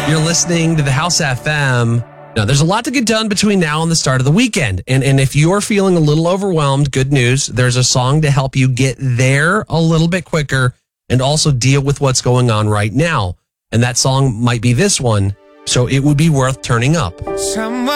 You're listening to the House FM. Now, there's a lot to get done between now and the start of the weekend. And if you're feeling a little overwhelmed, good news. There's a song to help you get there a little bit quicker and also deal with what's going on right now. And that song might be this one. So it would be worth turning up. Someone